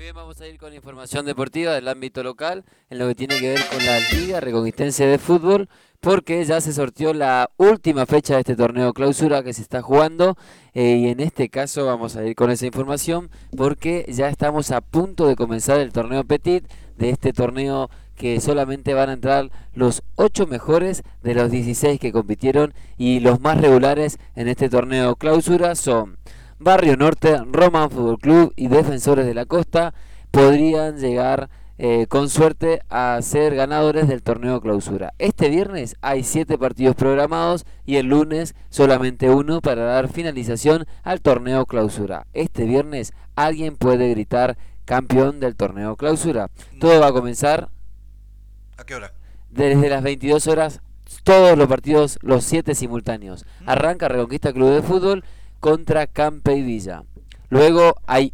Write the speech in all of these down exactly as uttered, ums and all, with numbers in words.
bien, vamos a ir con información deportiva del ámbito local, en lo que tiene que ver con la Liga Reconquistense de Fútbol, porque ya se sorteó la última fecha de este torneo clausura que se está jugando, eh, y en este caso vamos a ir con esa información, porque ya estamos a punto de comenzar el torneo Petit, de este torneo que solamente van a entrar los ocho mejores de los dieciséis que compitieron, y los más regulares en este torneo clausura son Barrio Norte, Román Fútbol Club y Defensores de la Costa. Podrían llegar eh, con suerte a ser ganadores del torneo clausura. Este viernes hay siete partidos programados y el lunes solamente uno para dar finalización al torneo clausura. Este viernes alguien puede gritar campeón del torneo clausura. Todo va a comenzar ¿A qué hora? desde las veintidós horas, todos los partidos, los siete simultáneos. Arranca Reconquista Club de Fútbol contra Campey Villa. Luego hay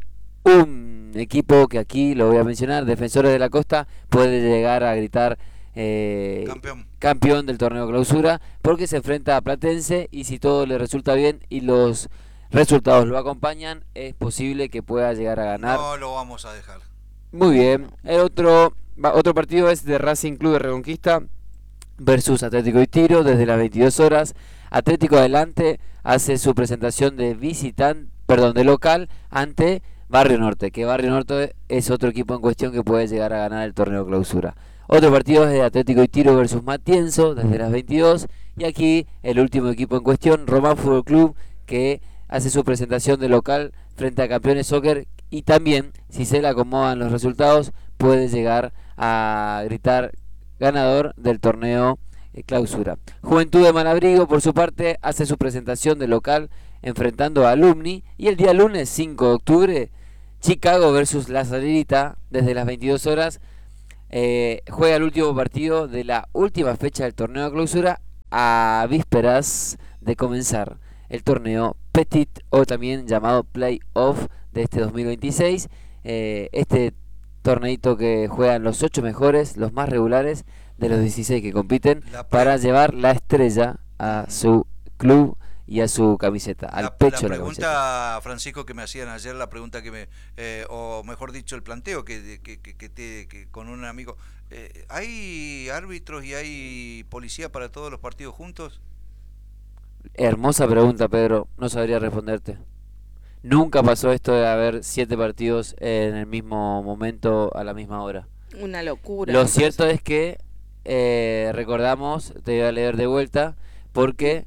un equipo que aquí lo voy a mencionar, Defensores de la Costa, puede llegar a gritar eh, campeón. campeón del torneo clausura, porque se enfrenta a Platense, y si todo le resulta bien y los resultados lo acompañan, es posible que pueda llegar a ganar. No lo vamos a dejar. Muy bien. El otro, otro partido es de Racing Club de Reconquista versus Atlético y Tiro desde las veintidós horas. Atlético adelante hace su presentación de visitante, perdón, de local ante Barrio Norte, que Barrio Norte es otro equipo en cuestión que puede llegar a ganar el torneo clausura. Otro partido es de Atlético y Tiro versus Matienzo desde las veintidós, y aquí el último equipo en cuestión, Román Fútbol Club, que hace su presentación de local frente a Campeones Soccer, y también, si se le acomodan los resultados, puede llegar a gritar ganador del torneo eh, clausura. Juventud de Malabrigo, por su parte, hace su presentación de local enfrentando a Alumni, y el día lunes cinco de octubre, Chicago versus La Salita desde las veintidós horas, eh, juega el último partido de la última fecha del torneo clausura a vísperas de comenzar el torneo Petit, o también llamado Play-Off, de este dos mil veintiséis. Eh, este torneito que juegan los ocho mejores, los más regulares de los dieciséis que compiten, para llevar la estrella a su club y a su camiseta, al la, pecho la de la camiseta. pregunta, Francisco, que me hacían ayer, la pregunta que me, eh, o mejor dicho, el planteo que, que, que, que, te, que con un amigo, eh, ¿hay árbitros y hay policía para todos los partidos juntos? Hermosa pregunta, Pedro, no sabría responderte. Nunca pasó esto de haber siete partidos en el mismo momento a la misma hora. Una locura. Lo cierto es que eh, recordamos, te voy a leer de vuelta, porque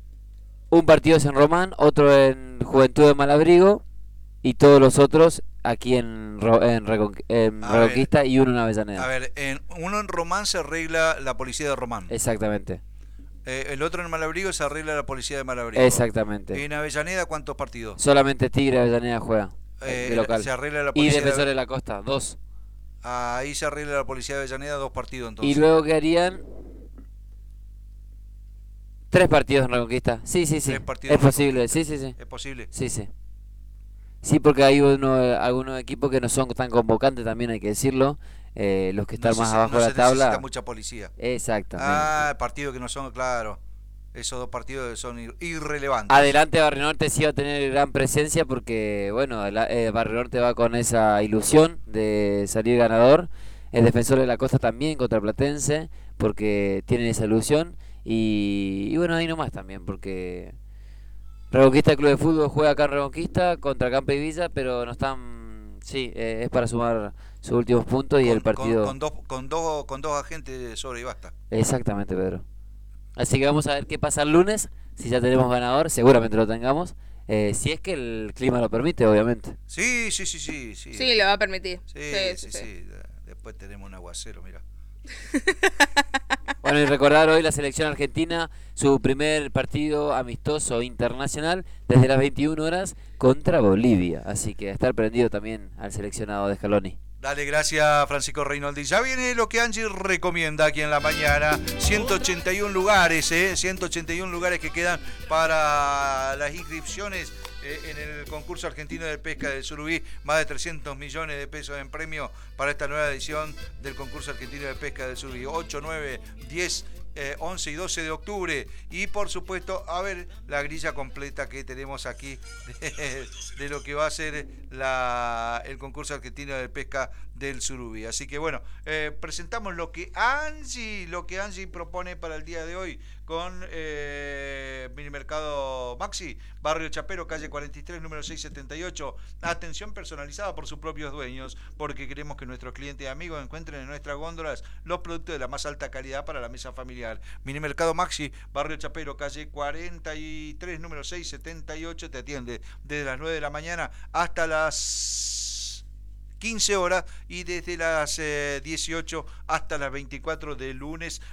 un partido es en Román, otro en Juventud de Malabrigo, y todos los otros aquí en, en, Recon, en Reconquista, y uno en Avellaneda. A ver, en, uno en Román se arregla la policía de Román. Exactamente. Eh, el otro en Malabrigo se arregla la policía de Malabrigo. Exactamente. En Avellaneda, ¿cuántos partidos? Solamente Tigre Avellaneda juega eh, de local. Se arregla la policía y Defensores de de la Costa, dos. Ahí se arregla la policía de Avellaneda, dos partidos entonces. Y luego quedarían tres partidos en Reconquista. Sí, sí, sí. Es posible, sí, sí, sí. Es posible. Sí, sí. Sí, porque hay uno, algunos equipos que no son tan convocantes, también hay que decirlo. Eh, los que están no más se, abajo no de la se tabla. Necesita mucha policía. Exactamente. Ah, partidos que no son, claro. Esos dos partidos son ir irrelevantes. Adelante Barrio Norte sí va a tener gran presencia, porque bueno, el, eh, Barrio Norte va con esa ilusión de salir ganador. El Defensor de la Costa también contra Platense, porque tienen esa ilusión. Y, y bueno, ahí nomás también, porque Reconquista Club de Fútbol juega acá en Reconquista contra Campey Villa, pero no están, sí, eh, es para sumar sus últimos puntos y con, el partido. Con, con, dos, con, dos, con dos agentes sobre y basta. Exactamente, Pedro. Así que vamos a ver qué pasa el lunes, si ya tenemos ganador, seguramente lo tengamos, eh, si es que el clima lo permite, obviamente. Sí, sí, sí, sí. Sí, sí lo va a permitir. Sí, sí, sí, sí. sí. sí. Después tenemos un aguacero, mira. Bueno, y recordar hoy la selección argentina, su primer partido amistoso internacional desde las veintiuna horas contra Bolivia. Así que a estar prendido también al seleccionado de Scaloni. Dale, gracias Francisco Reinoldi. Ya viene lo que Angie recomienda aquí en la mañana. ciento ochenta y uno lugares, ¿eh? ciento ochenta y uno lugares que quedan para las inscripciones eh, en el concurso argentino de pesca del Surubí. Más de trescientos millones de pesos en premio para esta nueva edición del concurso argentino de pesca del Surubí. ocho, nueve, diez eh, once y doce de octubre. Y por supuesto, a ver la grilla completa que tenemos aquí de, de lo que va a ser la, el concurso argentino de pesca del surubí. Así que bueno, eh, presentamos lo que Angie, lo que Angie propone para el día de hoy con eh, Minimercado Maxi, Barrio Chapero, calle cuarenta y tres, número seiscientos setenta y ocho. Atención personalizada por sus propios dueños, porque queremos que nuestros clientes y amigos encuentren en nuestras góndolas los productos de la más alta calidad para la mesa familiar. Minimercado Maxi, Barrio Chapero, calle cuarenta y tres, número seiscientos setenta y ocho. Te atiende desde las nueve de la mañana hasta las quince horas y desde las eh, dieciocho hasta las veinticuatro, de lunes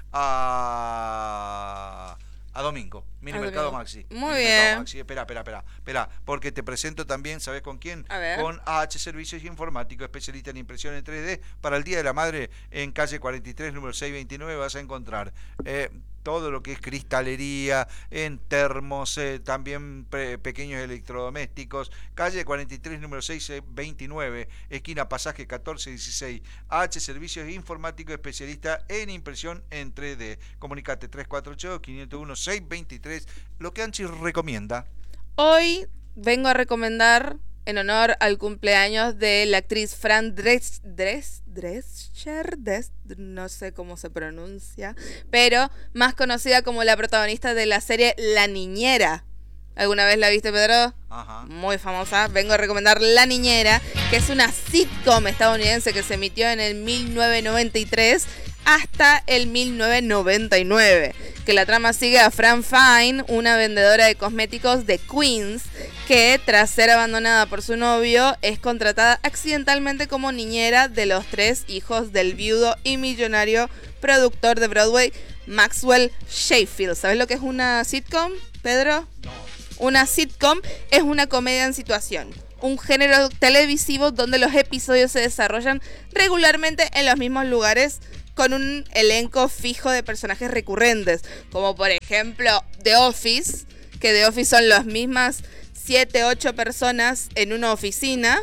a, a domingo. Minimercado Maxi. Muy Minimercado bien. Maxi. Espera, espera, espera, espera, porque te presento también, ¿sabes con quién? A ver. Con A H Servicios Informáticos, especialista en impresión en tres D. Para el Día de la Madre, en calle cuarenta y tres, número seiscientos veintinueve, vas a encontrar eh, todo lo que es cristalería, en termos, eh, también pre- pequeños electrodomésticos. Calle cuarenta y tres, número seiscientos veintinueve, esquina Pasaje catorce dieciséis. A H Servicios Informáticos, especialista en impresión en tres D. Comunicate tres cuatro ocho, cinco cero uno, seis dos tres. Lo que Anchi recomienda. Hoy vengo a recomendar, en honor al cumpleaños de la actriz Fran Dres, Dres, Drescher, Des- no sé cómo se pronuncia, pero más conocida como la protagonista de la serie La Niñera. ¿Alguna vez la viste, Pedro? Ajá. Muy famosa. Vengo a recomendar La Niñera, que es una sitcom estadounidense que se emitió en el mil novecientos noventa y tres hasta el mil novecientos noventa y nueve, que la trama sigue a Fran Fine, una vendedora de cosméticos de Queens, que tras ser abandonada por su novio es contratada accidentalmente como niñera de los tres hijos del viudo y millonario productor de Broadway, Maxwell Sheffield. ¿Sabes lo que es una sitcom, Pedro? No. Una sitcom es una comedia en situación, un género televisivo donde los episodios se desarrollan regularmente en los mismos lugares con un elenco fijo de personajes recurrentes, como por ejemplo The Office, que The Office son las mismas siete, ocho personas en una oficina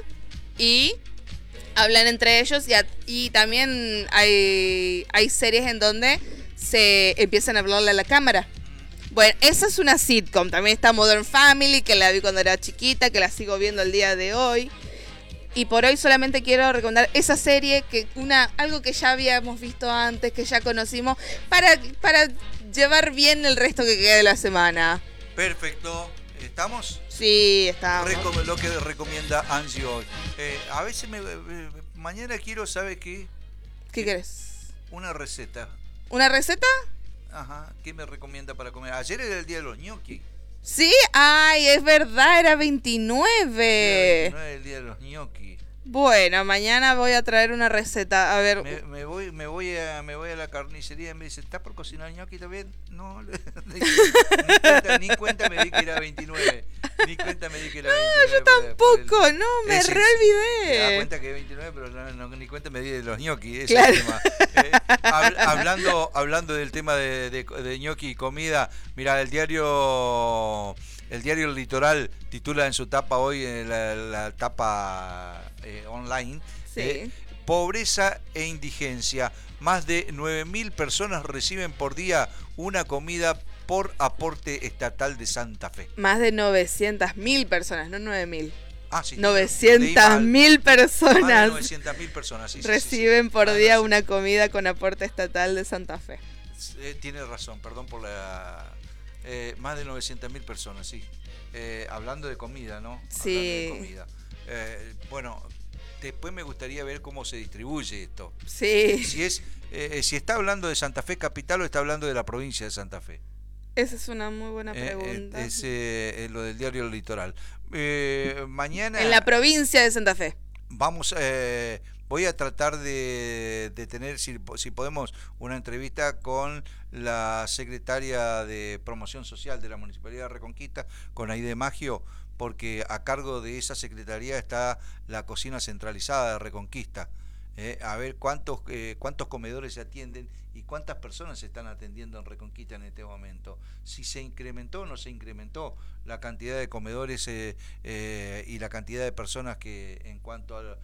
y hablan entre ellos, y, a, y también hay, hay series en donde se empiezan a hablarle a la cámara. Bueno, esa es una sitcom. También está Modern Family, que la vi cuando era chiquita, que la sigo viendo el día de hoy. Y por hoy solamente quiero recomendar esa serie, que una algo que ya habíamos visto antes, que ya conocimos, para, para llevar bien el resto que queda de la semana. Perfecto. ¿Estamos? Sí, estamos. Recom- lo que recomienda Angie hoy. Eh, a veces me, eh, mañana quiero, ¿sabes qué? ¿Qué querés? Una receta. ¿Una receta? Ajá. ¿Qué me recomienda para comer? Ayer era el día de los gnocchi. Sí, ay, es verdad, era veintinueve. No es el día de los gnocchi. Bueno, mañana voy a traer una receta. A ver. Me, me voy, me voy a, me voy a la carnicería y me dice, ¿estás por cocinar gnocchi también? No, ni, cuenta, ni cuenta me di que era veintinueve. Ni cuenta me di que era veintinueve. No, yo tampoco, por el, no, me ese, reolvidé. Me da cuenta que es veintinueve, pero no, no, ni cuenta me di de los gnocchi. Ese claro. es el tema. Eh, hab, hablando, hablando del tema de, de, de gnocchi y comida, mira, el diario... El diario El Litoral titula en su tapa hoy, en la, la tapa eh, online, sí. eh, pobreza e indigencia. Más de nueve mil personas reciben por día una comida por aporte estatal de Santa Fe. Más de novecientas mil personas, no nueve mil. Ah, sí. novecientas mil personas. Más de novecientas mil personas, sí, reciben sí, sí. por ah, día no, una comida con aporte estatal de Santa Fe. Eh, tiene razón, perdón por la... Eh, más de novecientas mil personas, sí. Eh, hablando de comida, ¿no? Sí. Hablando de comida. Eh, bueno, después me gustaría ver cómo se distribuye esto. Sí. Si es, eh, si está hablando de Santa Fe capital o está hablando de la provincia de Santa Fe. Esa es una muy buena Eh, pregunta. eh, es eh, lo del diario El Litoral. Eh, mañana... En la provincia de Santa Fe. Vamos, eh, voy a tratar de, de tener, si, si podemos, una entrevista con la secretaria de Promoción Social de la Municipalidad de Reconquista, con Aide Maggio, porque a cargo de esa secretaría está la cocina centralizada de Reconquista. Eh, a ver cuántos eh, cuántos comedores se atienden y cuántas personas se están atendiendo en Reconquista en este momento. Si se incrementó o no se incrementó la cantidad de comedores eh, eh, y la cantidad de personas que en cuanto a,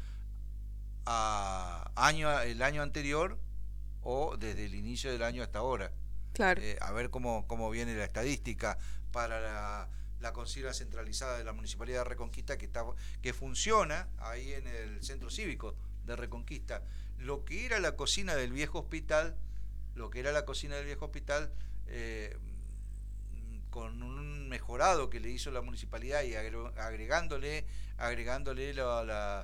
a año el año anterior o desde el inicio del año hasta ahora. Claro. Eh, a ver cómo, cómo viene la estadística para la, la cocina centralizada de la Municipalidad de Reconquista, que, está, que funciona ahí en el Centro Cívico de Reconquista. Lo que era la cocina del viejo hospital, lo que era la cocina del viejo hospital, eh, con un mejorado que le hizo la municipalidad y agregándole agregándole la, la,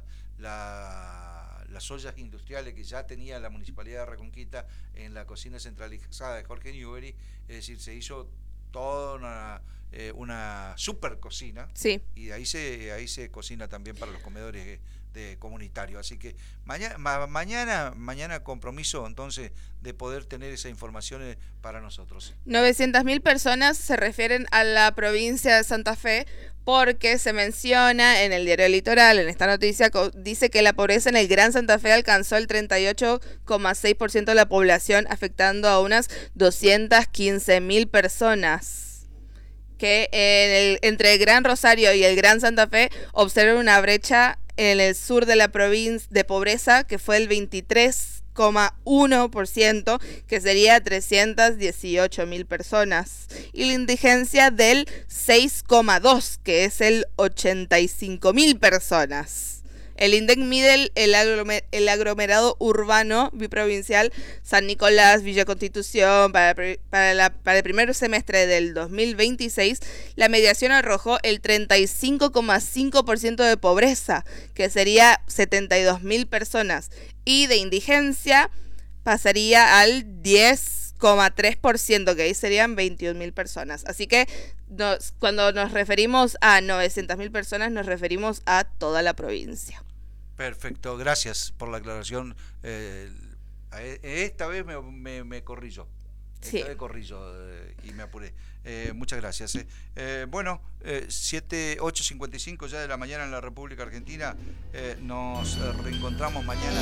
la, las ollas industriales que ya tenía la municipalidad de Reconquista en la cocina centralizada de Jorge Newbery, es decir, se hizo toda una, eh, una super cocina, sí. Y de ahí se ahí se cocina también para los comedores de, de comunitarios. Así que mañana ma, mañana mañana compromiso entonces de poder tener esa información para nosotros. novecientas mil personas se refieren a la provincia de Santa Fe, porque se menciona en el diario Litoral, en esta noticia, dice que la pobreza en el Gran Santa Fe alcanzó el treinta y ocho coma seis por ciento de la población, afectando a unas doscientas quince mil personas. Que en el, entre el Gran Rosario y el Gran Santa Fe observan una brecha en el sur de la provincia de pobreza que fue el veintitrés coma uno por ciento, que sería trescientas dieciocho mil personas, y la indigencia del seis coma dos, que es el ochenta y cinco mil personas. El INDEC mide el, el, aglomer, el aglomerado urbano biprovincial San Nicolás, Villa Constitución. Para, para, la, para el primer semestre del dos mil veintiséis, la mediación arrojó el treinta y cinco coma cinco por ciento de pobreza, que sería setenta y dos mil personas, y de indigencia pasaría al diez coma tres por ciento, que ahí serían veintiún mil personas. Así que nos, cuando nos referimos a novecientas mil personas, nos referimos a toda la provincia. Perfecto, gracias por la aclaración. Eh, esta vez me, me, me corrillo. Esta sí. vez corrillo eh, y me apuré. Eh, muchas gracias. Eh. Eh, bueno, eh, siete, ocho cincuenta y cinco ya de la mañana en la República Argentina. Eh, nos reencontramos mañana.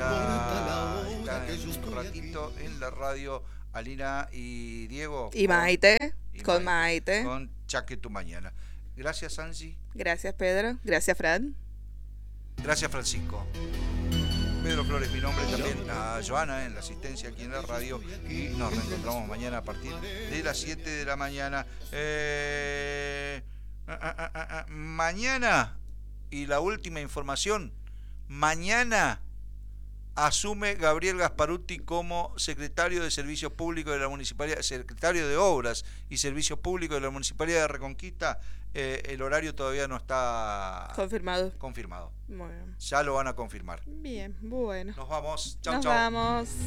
Ya está en un ratito en la radio Alina y Diego. Y Maite, con, con Maite. Con Chaque tu Mañana. Gracias, Angie. Gracias, Pedro. Gracias, Fran. Gracias, Francisco. Pedro Flores, mi nombre, también a Joana en la asistencia aquí en la radio, y nos reencontramos mañana a partir de las siete de la mañana. Eh, ah, ah, ah, ah, mañana, y la última información, mañana asume Gabriel Gasparuti como secretario de Servicios Públicos de la Municipalidad, secretario de Obras y Servicios Públicos de la Municipalidad de Reconquista. Eh, el horario todavía no está confirmado. confirmado. Bueno. Ya lo van a confirmar. Bien, bueno. Nos vamos. Chau, Nos chau. vamos.